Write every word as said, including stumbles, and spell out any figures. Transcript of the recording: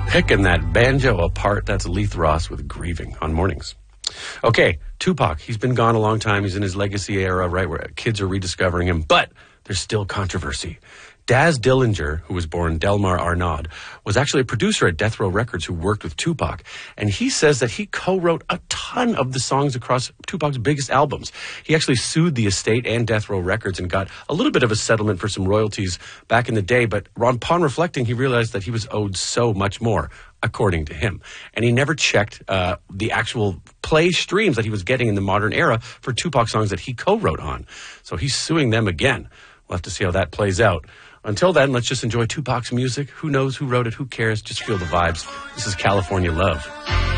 Picking that banjo apart. That's Leith Ross with Grieving on Mornings. Okay, Tupac, he's been gone a long time. He's in his legacy era, right, where kids are rediscovering him, but there's still controversy. Daz Dillinger, who was born Delmar Arnaud, was actually a producer at Death Row Records who worked with Tupac. And he says that he co-wrote a ton of the songs across Tupac's biggest albums. He actually sued the estate and Death Row Records and got a little bit of a settlement for some royalties back in the day. But upon reflecting, he realized that he was owed so much more, according to him. And he never checked uh, the actual play streams that he was getting in the modern era for Tupac songs that he co-wrote on. So he's suing them again. We'll have to see how that plays out. Until then, let's just enjoy Tupac's music. Who knows who wrote it? Who cares? Just feel the vibes. This is California Love.